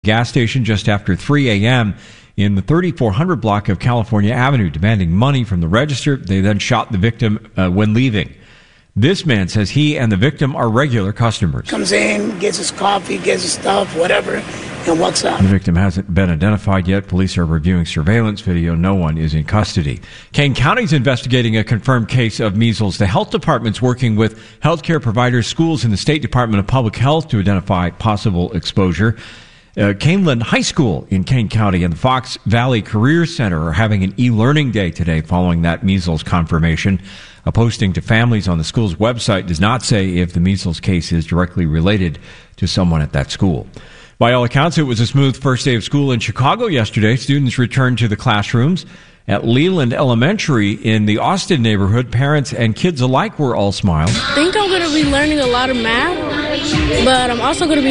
gas station just after 3 a.m. in the 3400 block of California Avenue, demanding money from the register. They then shot the victim when leaving. This man says he and the victim are regular customers. Comes in, gets his coffee, gets his stuff, whatever, and walks out. The victim hasn't been identified yet. Police are reviewing surveillance video. No one is in custody. Kane County is investigating a confirmed case of measles. The health department's working with healthcare providers, schools, and the State Department of Public Health to identify possible exposure. Caneland High School in Kane County and the Fox Valley Career Center are having an e-learning day today following that measles confirmation. A posting to families on the school's website does not say if the measles case is directly related to someone at that school. By all accounts, it was a smooth first day of school in Chicago yesterday. Students returned to the classrooms. At Leland Elementary in the Austin neighborhood, parents and kids alike were all smiles. I think I'm going to be learning a lot of math, but I'm also going to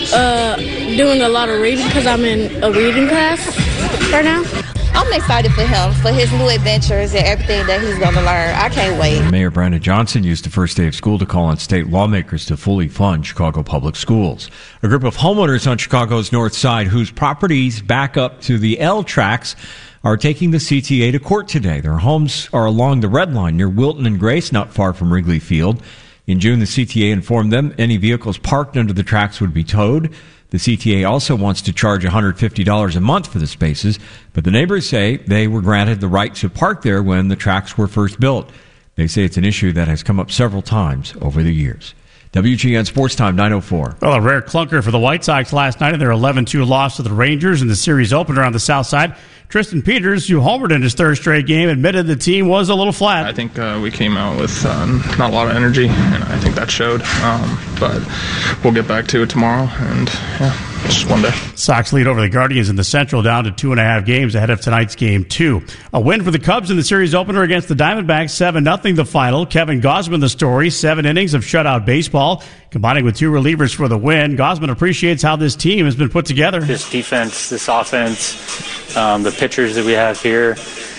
be doing a lot of reading because I'm in a reading class right now. I'm excited for him, for his new adventures and everything that he's going to learn. I can't wait. Mayor Brandon Johnson used the first day of school to call on state lawmakers to fully fund Chicago public schools. A group of homeowners on Chicago's north side whose properties back up to the L tracks are taking the CTA to court today. Their homes are along the Red Line near Wilton and Grace, not far from Wrigley Field. In June, the CTA informed them any vehicles parked under the tracks would be towed. The CTA also wants to charge $150 a month for the spaces, but the neighbors say they were granted the right to park there when the tracks were first built. They say it's an issue that has come up several times over the years. WGN Sports Time, 9:04. Well, a rare clunker for the White Sox last night in their 11-2 loss to the Rangers in the series opener on the south side. Tristan Peters, who homered in his third straight game, admitted the team was a little flat. I think we came out with not a lot of energy, and I think that showed. But we'll get back to it tomorrow, and just one day. Sox lead over the Guardians in the Central down to 2.5 games ahead of tonight's Game 2. A win for the Cubs in the series opener against the Diamondbacks, 7-0 the final. Kevin Gausman the story, 7 innings of shutout baseball, combining with 2 relievers for the win. Gausman appreciates how this team has been put together. This defense, this offense, the pitchers that we have here,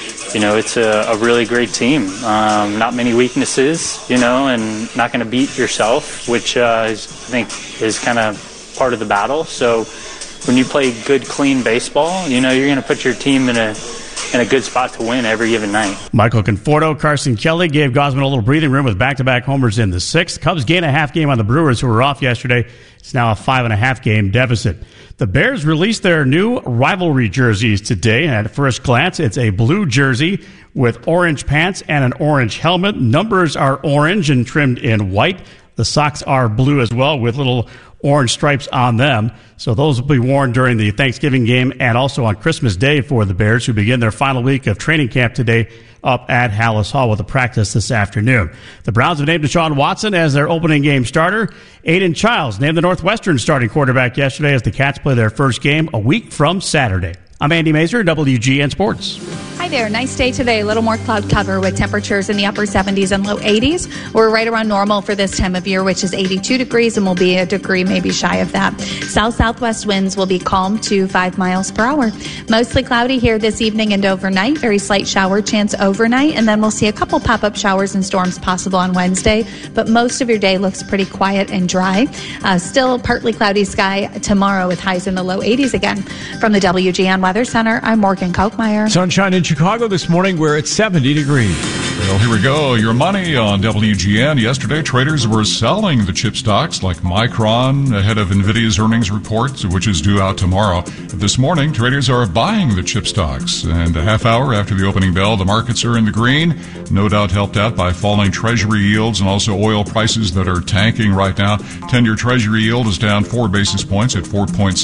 it's a really great team. Not many weaknesses, and not going to beat yourself, which I think is kind of part of the battle. So when you play good, clean baseball, you're going to put your team in a good spot to win every given night. Michael Conforto, Carson Kelly gave Gausman a little breathing room with back-to-back homers in the 6th. Cubs gain a half game on the Brewers, who were off yesterday. It's now a 5.5 game deficit. The Bears released their new rivalry jerseys today. At first glance, it's a blue jersey with orange pants and an orange helmet. Numbers are orange and trimmed in white. The socks are blue as well with little orange stripes on them. So those will be worn during the Thanksgiving game and also on Christmas Day for the Bears, who begin their final week of training camp today up at Hallis Hall with a practice this afternoon. The Browns have named Deshaun Watson as their opening game starter. Aiden Childs named the Northwestern starting quarterback yesterday as the Cats play their first game a week from Saturday. I'm Andy Mazur, WGN Sports. Hi there. Nice day today. A little more cloud cover with temperatures in the upper 70s and low 80s. We're right around normal for this time of year, which is 82 degrees, and will be a degree maybe shy of that. South-southwest winds will be calm to 5 miles per hour. Mostly cloudy here this evening and overnight. Very slight shower chance overnight, and then we'll see a couple pop-up showers and storms possible on Wednesday. But most of your day looks pretty quiet and dry. Still partly cloudy sky tomorrow with highs in the low 80s again. From the WGN Weather Center, I'm Morgan Kochmeyer. Sunshine in Chicago this morning. We're at 70 degrees. Well, here we go. Your money on WGN. Yesterday, traders were selling the chip stocks like Micron ahead of NVIDIA's earnings report, which is due out tomorrow. This morning, traders are buying the chip stocks. And a half hour after the opening bell, the markets are in the green, no doubt helped out by falling Treasury yields and also oil prices that are tanking right now. 10-year Treasury yield is down 4 basis points at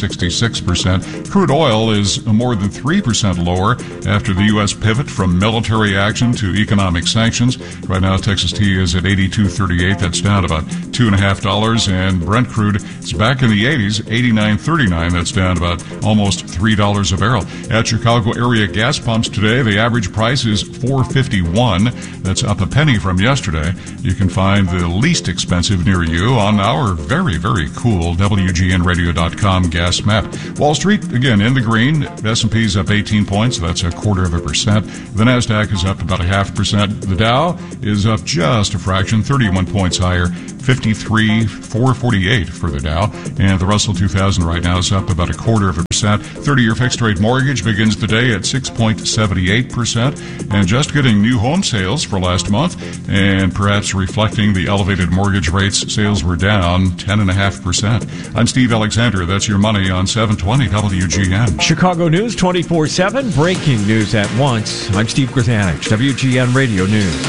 4.66%. Crude oil is more than 3% lower after the U.S. pivot from military action to economic sanctions. Right now, Texas tea is at $82.38. That's down about $2.50. And Brent crude is back in the 80s, $89.39. That's down about almost $3 a barrel. At Chicago area gas pumps today, the average price is $4.51. That's up a penny from yesterday. You can find the least expensive near you on our very, very cool WGNradio.com gas map. Wall Street, again, in the green. S&P's up 18 points. That's 0.25%. The NASDAQ is up about 0.5%. The Dow is up just a fraction, 31 points higher, 53,448 for the Dow. And the Russell 2000 right now is up about 0.25%. 30-year fixed-rate mortgage begins the day at 6.78%. And just getting new home sales for last month, and perhaps reflecting the elevated mortgage rates, sales were down 10.5%. I'm Steve Alexander. That's your money on 720 WGN. Chicago News 24/7, breaking news at once. I'm Steve Grzanich, WGN Radio News.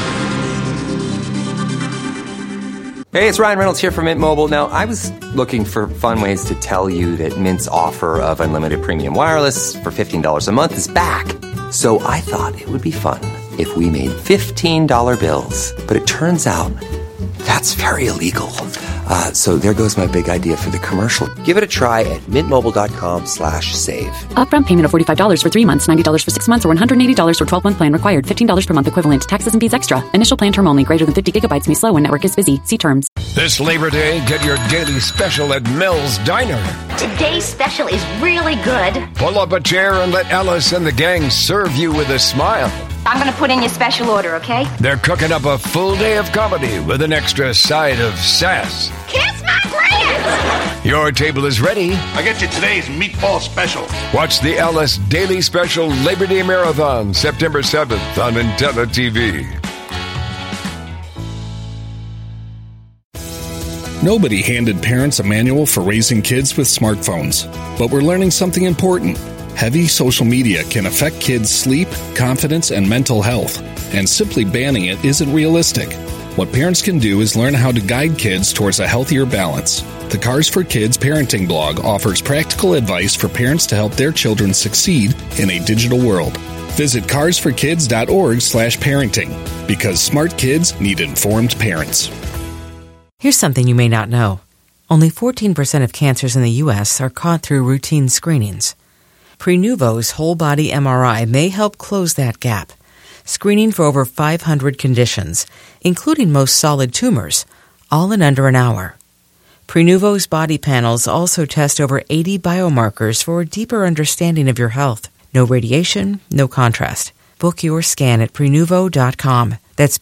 Hey, it's Ryan Reynolds here from Mint Mobile. Now, I was looking for fun ways to tell you that Mint's offer of unlimited premium wireless for $15 a month is back. So I thought it would be fun if we made $15 bills. But it turns out that's very illegal. So there goes my big idea for the commercial. Give it a try at mintmobile.com/save. Upfront payment of $45 for 3 months, $90 for 6 months, or $180 for 12-month plan required. $15 per month equivalent. Taxes and fees extra. Initial plan term only. Greater than 50 gigabytes may slow when network is busy. See terms. This Labor Day, get your daily special at Mel's Diner. Today's special is really good. Pull up a chair and let Ellis and the gang serve you with a smile. I'm going to put in your special order, okay? They're cooking up a full day of comedy with an extra side of sass. Kiss my grand! Your table is ready. I get you today's meatball special. Watch the Ellis Daily Special Labor Day Marathon, September 7th on Intella TV. Nobody handed parents a manual for raising kids with smartphones, but we're learning something important. Heavy social media can affect kids' sleep, confidence, and mental health, and simply banning it isn't realistic. What parents can do is learn how to guide kids towards a healthier balance. The Cars for Kids parenting blog offers practical advice for parents to help their children succeed in a digital world. Visit carsforkids.org/parenting, because smart kids need informed parents. Here's something you may not know. Only 14% of cancers in the U.S. are caught through routine screenings. Prenuvo's whole-body MRI may help close that gap, screening for over 500 conditions, including most solid tumors, all in under an hour. Prenuvo's body panels also test over 80 biomarkers for a deeper understanding of your health. No radiation, no contrast. Book your scan at Prenuvo.com. That's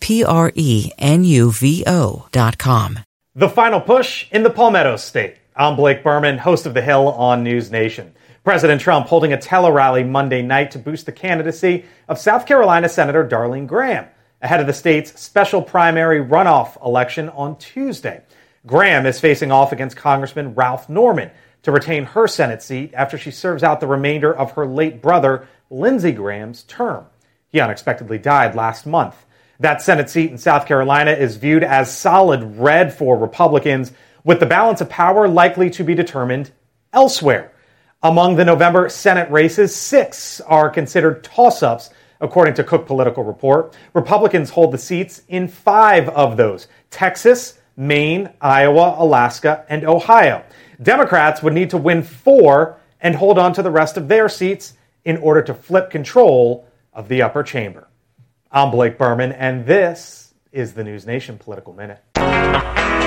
Prenuvo.com. The final push in the Palmetto State. I'm Blake Berman, host of The Hill on News Nation. President Trump holding a tele-rally Monday night to boost the candidacy of South Carolina Senator Darlene Graham ahead of the state's special primary runoff election on Tuesday. Graham is facing off against Congressman Ralph Norman to retain her Senate seat after she serves out the remainder of her late brother, Lindsey Graham's term. He unexpectedly died last month. That Senate seat in South Carolina is viewed as solid red for Republicans, with the balance of power likely to be determined elsewhere. Among the November Senate races, 6 are considered toss-ups, according to Cook Political Report. Republicans hold the seats in 5 of those: Texas, Maine, Iowa, Alaska, and Ohio. Democrats would need to win 4 and hold on to the rest of their seats in order to flip control of the upper chamber. I'm Blake Berman, and this is the News Nation Political Minute.